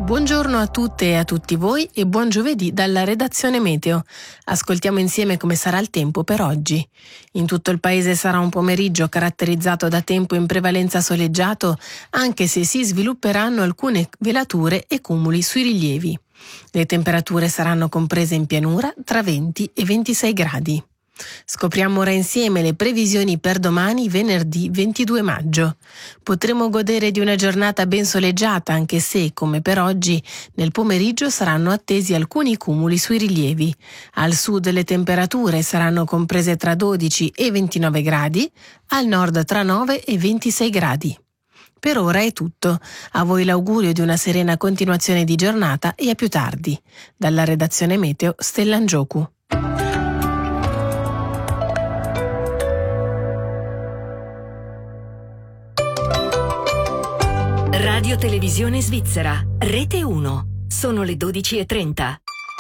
Buongiorno a tutte e a tutti voi e buon giovedì dalla redazione Meteo. Ascoltiamo insieme come sarà il tempo per oggi. In tutto il paese sarà un pomeriggio caratterizzato da tempo in prevalenza soleggiato, anche se si svilupperanno alcune velature e cumuli sui rilievi. Le temperature saranno comprese in pianura tra 20 e 26 gradi. Scopriamo ora insieme le previsioni per domani, venerdì 22 maggio. Potremo godere di una giornata ben soleggiata, anche se, come per oggi, nel pomeriggio saranno attesi alcuni cumuli sui rilievi. Al sud le temperature saranno comprese tra 12 e 29 gradi, al nord tra 9 e 26 gradi. Per ora è tutto. A voi l'augurio di una serena continuazione di giornata e a più tardi. Dalla redazione Meteo, Stella Angiocu. Radio Televisione Svizzera, Rete 1. Sono le 12:30.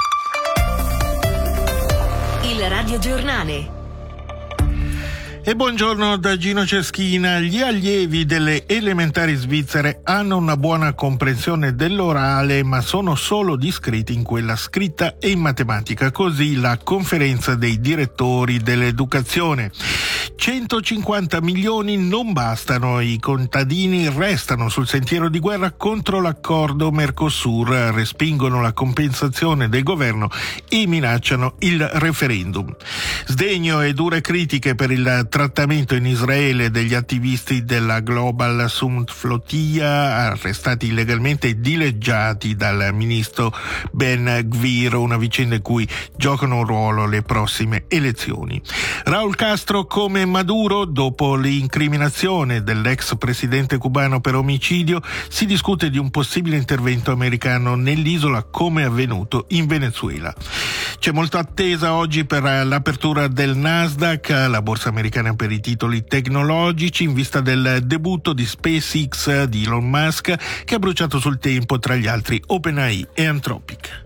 Il radiogiornale. E buongiorno da Gino Ceschina. Gli allievi delle elementari svizzere hanno una buona comprensione dell'orale, ma sono solo discreti in quella scritta e in matematica. Così la conferenza dei direttori dell'educazione. 150 milioni non bastano, i contadini restano sul sentiero di guerra contro l'accordo Mercosur, respingono la compensazione del governo e minacciano il referendum. Sdegno e dure critiche per il trattamento in Israele degli attivisti della Global Summit Flotilla arrestati illegalmente e dileggiati dal ministro Ben Gvir, una vicenda in cui giocano un ruolo le prossime elezioni. Raúl Castro come Maduro, dopo l'incriminazione dell'ex presidente cubano per omicidio, si discute di un possibile intervento americano nell'isola come avvenuto in Venezuela. C'è molta attesa oggi per l'apertura del Nasdaq, la borsa americana per i titoli tecnologici, in vista del debutto di SpaceX di Elon Musk, che ha bruciato sul tempo tra gli altri OpenAI e Anthropic.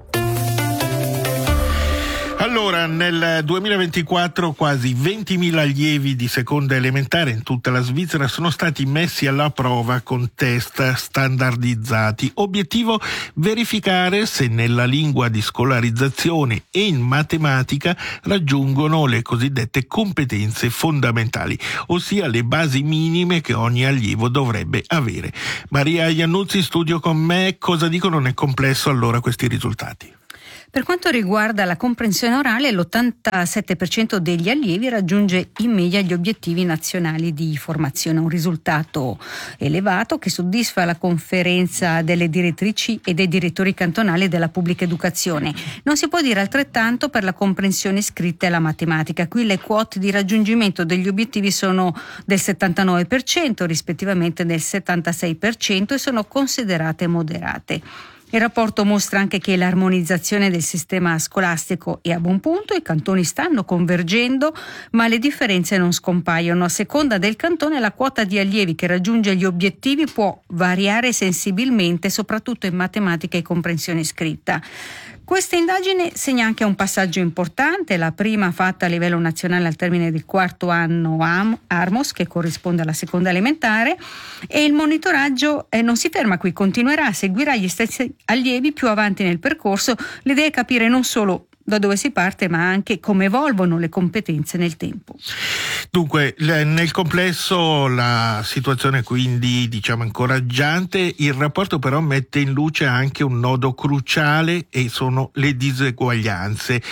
Allora, nel 2024 quasi 20.000 allievi di seconda elementare in tutta la Svizzera sono stati messi alla prova con test standardizzati. Obiettivo: verificare se nella lingua di scolarizzazione e in matematica raggiungono le cosiddette competenze fondamentali, ossia le basi minime che ogni allievo dovrebbe avere. Maria Iannuzzi, studio con me. Cosa dicono nel complesso allora questi risultati? Per quanto riguarda la comprensione orale, l'87% degli allievi raggiunge in media gli obiettivi nazionali di formazione, un risultato elevato che soddisfa la conferenza delle direttrici e dei direttori cantonali della pubblica educazione. Non si può dire altrettanto per la comprensione scritta e la matematica. Qui le quote di raggiungimento degli obiettivi sono del 79%, rispettivamente del 76%, e sono considerate moderate. Il rapporto mostra anche che l'armonizzazione del sistema scolastico è a buon punto, i cantoni stanno convergendo, ma le differenze non scompaiono. A seconda del cantone la quota di allievi che raggiunge gli obiettivi può variare sensibilmente, soprattutto in matematica e comprensione scritta. Questa indagine segna anche un passaggio importante, la prima fatta a livello nazionale al termine del quarto anno Armos, che corrisponde alla seconda elementare, e il monitoraggio non si ferma qui, continuerà, seguirà gli stessi allievi più avanti nel percorso. L'idea è capire non solo da dove si parte, ma anche come evolvono le competenze nel tempo. Dunque, nel complesso la situazione quindi incoraggiante. Il rapporto però mette in luce anche un nodo cruciale e sono le diseguaglianze.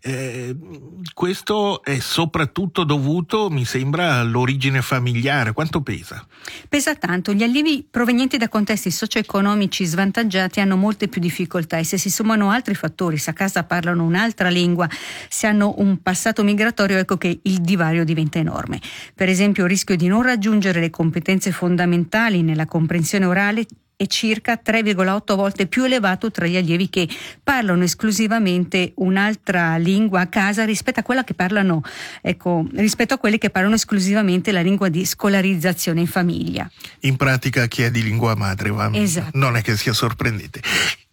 Questo è soprattutto dovuto, mi sembra, all'origine familiare. Quanto pesa? Pesa tanto. Gli allievi provenienti da contesti socio-economici svantaggiati hanno molte più difficoltà, e se si sommano altri fattori, se a casa parlano un'altra lingua, se hanno un passato migratorio, ecco che il divario diventa enorme. Per esempio, il rischio di non raggiungere le competenze fondamentali nella comprensione orale è circa 3,8 volte più elevato tra gli allievi che parlano esclusivamente un'altra lingua a casa rispetto a quella che parlano, rispetto a quelli che parlano esclusivamente la lingua di scolarizzazione in famiglia. In pratica chi è di lingua madre, esatto. Non è che sia sorprendente.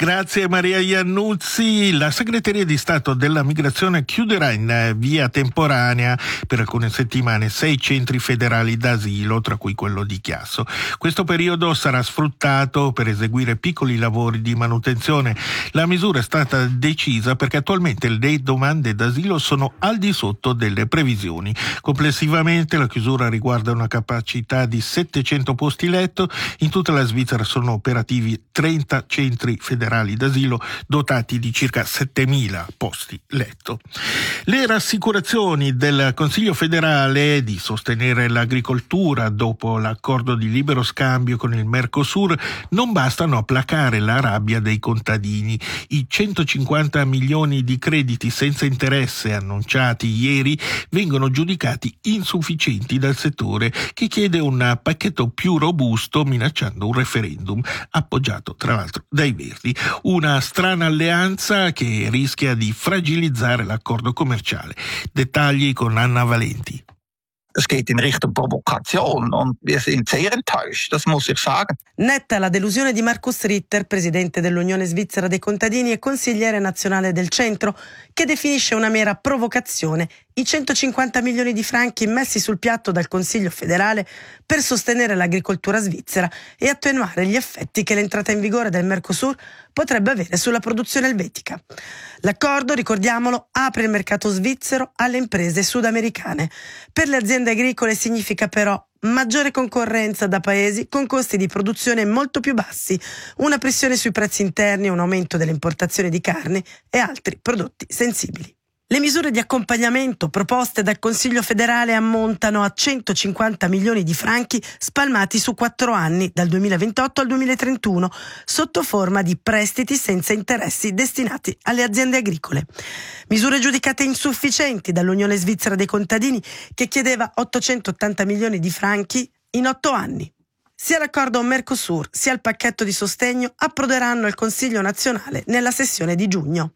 Grazie Maria Iannuzzi. La Segreteria di Stato della Migrazione chiuderà in via temporanea per alcune settimane 6 centri federali d'asilo, tra cui quello di Chiasso. Questo periodo sarà sfruttato per eseguire piccoli lavori di manutenzione. La misura è stata decisa perché attualmente le domande d'asilo sono al di sotto delle previsioni. Complessivamente la chiusura riguarda una capacità di 700 posti letto. In tutta la Svizzera sono operativi 30 centri federali d'asilo dotati di circa 7.000 posti letto. Le rassicurazioni del Consiglio federale di sostenere l'agricoltura dopo l'accordo di libero scambio con il Mercosur non bastano a placare la rabbia dei contadini. I 150 milioni di crediti senza interesse annunciati ieri vengono giudicati insufficienti dal settore, che chiede un pacchetto più robusto minacciando un referendum appoggiato tra l'altro dai Verdi. Una strana alleanza che rischia di fragilizzare l'accordo commerciale. Dettagli con Anna Valenti. Es geht in Richtung Provokation und wir sind sehr enttäuscht, das muss ich sagen. Netta la delusione di Markus Ritter, presidente dell'Unione Svizzera dei Contadini e consigliere nazionale del centro, che definisce una mera provocazione i 150 milioni di franchi messi sul piatto dal Consiglio federale per sostenere l'agricoltura svizzera e attenuare gli effetti che l'entrata in vigore del Mercosur potrebbe avere sulla produzione elvetica. L'accordo, ricordiamolo, apre il mercato svizzero alle imprese sudamericane. Per le aziende agricole significa però maggiore concorrenza da paesi con costi di produzione molto più bassi, una pressione sui prezzi interni, un aumento delle importazioni di carne e altri prodotti sensibili. Le misure di accompagnamento proposte dal Consiglio federale ammontano a 150 milioni di franchi spalmati su 4 anni, dal 2028 al 2031, sotto forma di prestiti senza interessi destinati alle aziende agricole. Misure giudicate insufficienti dall'Unione Svizzera dei Contadini, che chiedeva 880 milioni di franchi in 8 anni. Sia l'accordo Mercosur sia il pacchetto di sostegno approderanno al Consiglio nazionale nella sessione di giugno.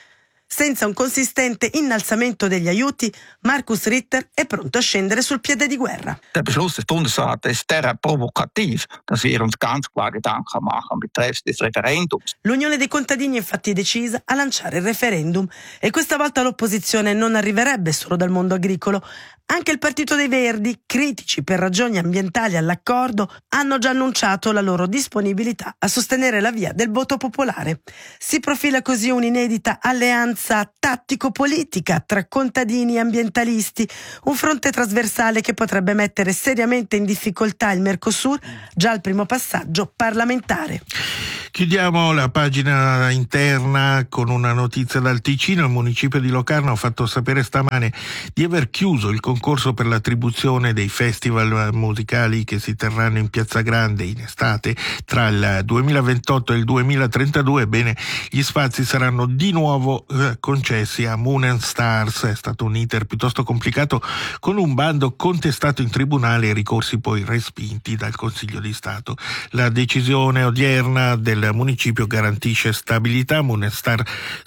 Senza un consistente innalzamento degli aiuti, Markus Ritter è pronto a scendere sul piede di guerra. Der Beschluss des Bundesrats ist derart provokativ, dass wir uns ganz klar Gedanken machen betreffs des Referendums. L'Unione dei Contadini è infatti decisa a lanciare il referendum e questa volta l'opposizione non arriverebbe solo dal mondo agricolo. Anche il Partito dei Verdi, critici per ragioni ambientali all'accordo, hanno già annunciato la loro disponibilità a sostenere la via del voto popolare. Si profila così un'inedita alleanza tattico-politica tra contadini e ambientalisti, un fronte trasversale che potrebbe mettere seriamente in difficoltà il Mercosur già al primo passaggio parlamentare. Chiudiamo la pagina interna con una notizia dal Ticino. Il municipio di Locarno ha fatto sapere stamane di aver chiuso il concorso per l'attribuzione dei festival musicali che si terranno in Piazza Grande in estate tra il 2028 e il 2032. Ebbene, gli spazi saranno di nuovo concessi a Moon and Stars. È stato un iter piuttosto complicato, con un bando contestato in tribunale e ricorsi poi respinti dal Consiglio di Stato. La decisione odierna del municipio garantisce stabilità. Moon and Star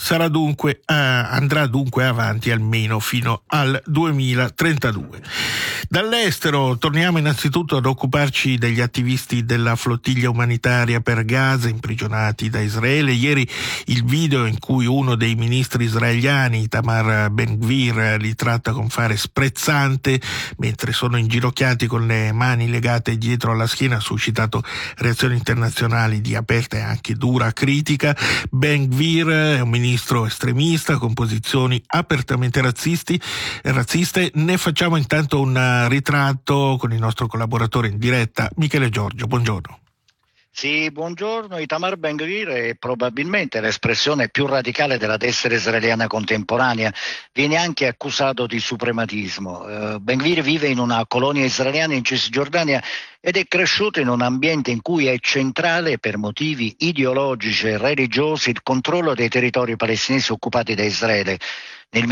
andrà dunque avanti almeno fino al 2032. Dall'estero torniamo innanzitutto ad occuparci degli attivisti della flottiglia umanitaria per Gaza imprigionati da Israele. Ieri il video in cui uno dei ministri israeliani, Itamar Ben-Gvir, li tratta con fare sprezzante mentre sono inginocchiati con le mani legate dietro alla schiena ha suscitato reazioni internazionali di aperta e anche dura critica. Ben-Gvir è un ministro estremista con posizioni apertamente razziste. Ne facciamo intanto un ritratto con il nostro collaboratore in diretta, Michele Giorgio. Buongiorno. Sì, buongiorno. Itamar Ben-Gvir è probabilmente l'espressione più radicale della destra israeliana contemporanea. Viene anche accusato di suprematismo. Ben-Gvir vive in una colonia israeliana in Cisgiordania ed è cresciuto in un ambiente in cui è centrale per motivi ideologici e religiosi il controllo dei territori palestinesi occupati da Israele. nel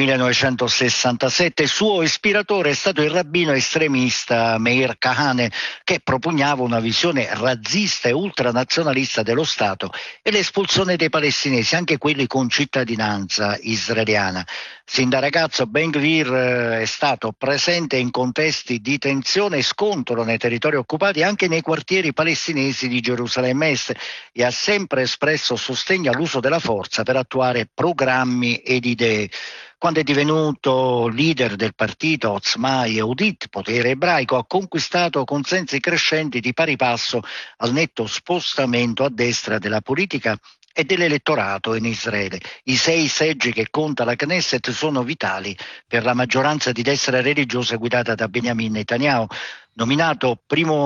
1967. Suo ispiratore è stato il rabbino estremista Meir Kahane, che propugnava una visione razzista e ultranazionalista dello Stato e l'espulsione dei palestinesi, anche quelli con cittadinanza israeliana. Sin da ragazzo Ben-Gvir è stato presente in contesti di tensione e scontro nei territori occupati, anche nei quartieri palestinesi di Gerusalemme Est, e ha sempre espresso sostegno all'uso della forza per attuare programmi ed idee. Quando è divenuto leader del partito Otzma Yehudit, potere ebraico, ha conquistato consensi crescenti di pari passo al netto spostamento a destra della politica e dell'elettorato in Israele. I 6 seggi che conta la Knesset sono vitali per la maggioranza di destra religiosa guidata da Benjamin Netanyahu. Nominato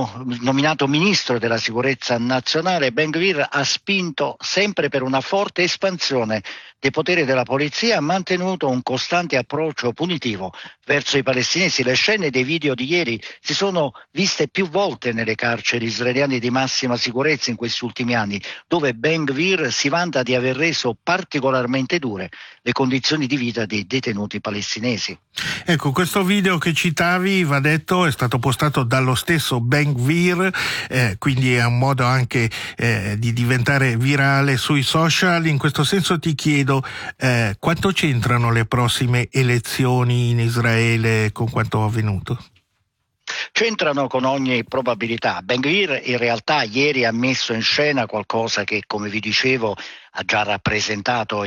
ministro della sicurezza nazionale, Ben-Gvir ha spinto sempre per una forte espansione dei poteri della polizia e ha mantenuto un costante approccio punitivo verso i palestinesi. Le scene dei video di ieri si sono viste più volte nelle carceri israeliane di massima sicurezza in questi ultimi anni, dove Ben-Gvir si vanta di aver reso particolarmente dure le condizioni di vita dei detenuti palestinesi. Ecco, questo video che citavi, va detto, è stato postato dallo stesso Ben-Gvir, quindi è un modo anche di diventare virale sui social. In questo senso ti chiedo quanto c'entrano le prossime elezioni in Israele con quanto avvenuto? C'entrano con ogni probabilità. Ben-Gvir in realtà ieri ha messo in scena qualcosa che, come vi dicevo, ha già rappresentato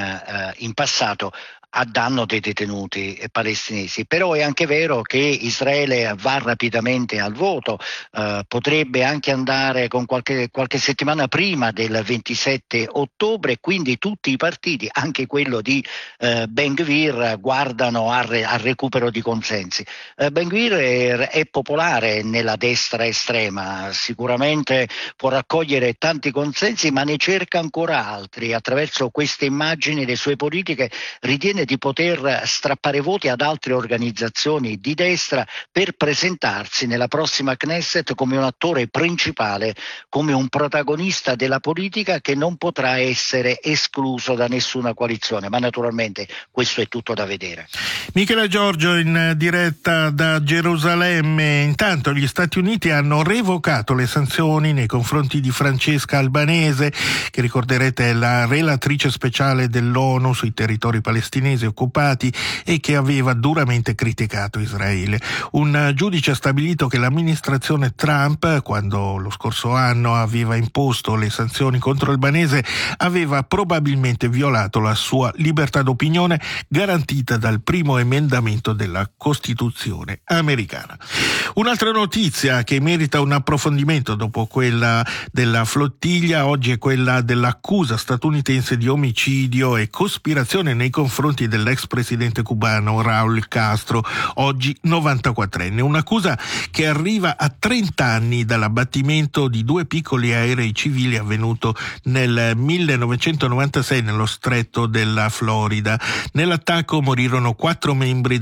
in passato a danno dei detenuti palestinesi. Però è anche vero che Israele va rapidamente al voto, potrebbe anche andare con qualche settimana prima del 27 ottobre, quindi tutti i partiti, anche quello di Ben-Gvir, guardano al recupero di consensi. Ben-Gvir è popolare nella destra estrema, sicuramente può raccogliere tanti consensi, ma ne cerca ancora altri. Attraverso queste immagini le sue politiche ritiene di poter strappare voti ad altre organizzazioni di destra per presentarsi nella prossima Knesset come un attore principale, come un protagonista della politica che non potrà essere escluso da nessuna coalizione, ma naturalmente questo è tutto da vedere. Michele Giorgio in diretta da Gerusalemme. Intanto gli Stati Uniti hanno revocato le sanzioni nei confronti di Francesca Albanese, che ricorderete è la relatrice speciale dell'ONU sui territori palestinesi occupati e che aveva duramente criticato Israele. Un giudice ha stabilito che l'amministrazione Trump, quando lo scorso anno aveva imposto le sanzioni contro Albanese, aveva probabilmente violato la sua libertà d'opinione garantita dal primo emendamento della Costituzione americana. Un'altra notizia che merita un approfondimento dopo quella della flottiglia oggi è quella dell'accusa statunitense di omicidio e cospirazione nei confronti dell'ex presidente cubano Raúl Castro, oggi 94enne. Un'accusa che arriva a 30 anni dall'abbattimento di 2 piccoli aerei civili avvenuto nel 1996 nello stretto della Florida. Nell'attacco morirono 4 membri